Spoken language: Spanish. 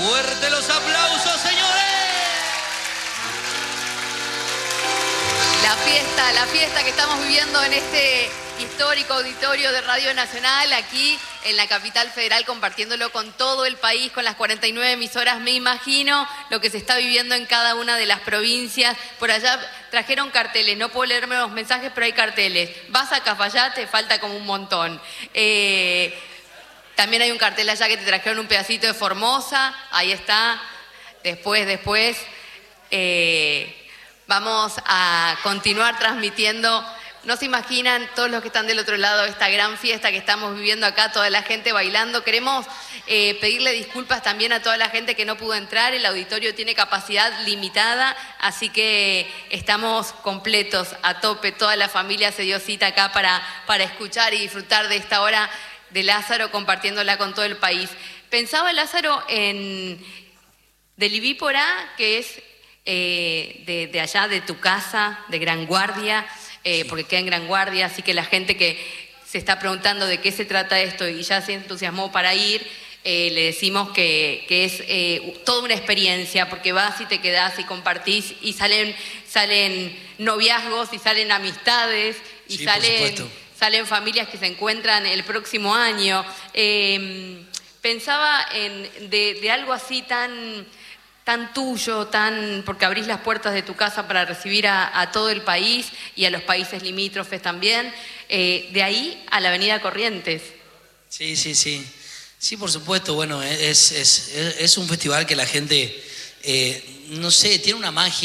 Fuerte los aplausos, señores. La fiesta que estamos viviendo en este histórico auditorio de Radio Nacional, aquí en la capital federal, compartiéndolo con todo el país, con las 49 emisoras. Me imagino lo que se está viviendo en cada una de las provincias. Por allá trajeron carteles, no puedo leerme los mensajes, pero hay carteles. Vas a Cafayate, falta como un montón. También hay un cartel allá que te trajeron un pedacito de Formosa, ahí está. Después vamos a continuar transmitiendo. No se imaginan todos los que están del otro lado esta gran fiesta que estamos viviendo acá, toda la gente bailando. Queremos pedirle disculpas también a toda la gente que no pudo entrar. El auditorio tiene capacidad limitada, así que estamos completos, a tope. Toda la familia se dio cita acá para escuchar y disfrutar de esta hora de Lázaro, compartiéndola con todo el país. Pensaba, Lázaro, en del Ibípora, que es de allá, de tu casa, de Gran Guardia, porque queda en Gran Guardia, así que la gente que se está preguntando de qué se trata esto y ya se entusiasmó para ir, le decimos que es toda una experiencia, porque vas y te quedás y compartís y salen noviazgos y salen amistades y sí, salen familias que se encuentran el próximo año. Pensaba de algo así tan tuyo, porque abrís las puertas de tu casa para recibir a todo el país y a los países limítrofes también, de ahí a la Avenida Corrientes. Sí. Sí, por supuesto. Bueno, es un festival que la gente, no sé, tiene una magia.